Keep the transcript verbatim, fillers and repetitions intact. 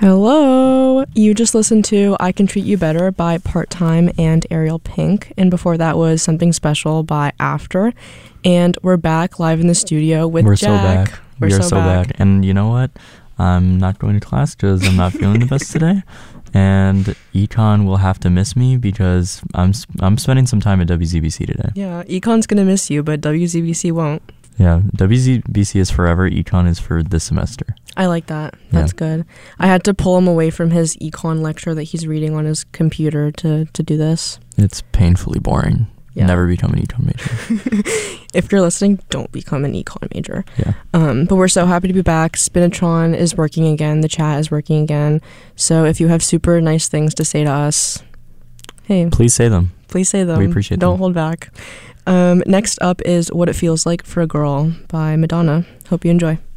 Hello! You just listened to I Can Treat You Better by Part Time and Ariel Pink, and before that was Something Special by After. And we're back live in the studio with we're Jack. So back. We're we are so, so back. back. And you know what? I'm not going to class because I'm not feeling the best today. And Econ will have to miss me because I'm I'm spending some time at W Z B C today. Yeah, Econ's gonna miss you, but W Z B C won't. Yeah, W Z B C is forever. Econ is for this semester. I like that. That's yeah. good. I had to pull him away from his econ lecture that he's reading on his computer to, to do this. It's painfully boring. Yeah. Never become an econ major. If you're listening, don't become an econ major. Yeah. Um, but we're so happy to be back. Spinatron is working again. The chat is working again. So if you have super nice things to say to us, hey. Please say them. Please say them. We appreciate them. Don't them. hold back. Um, next up is What It Feels Like for a Girl by Madonna. Hope you enjoy.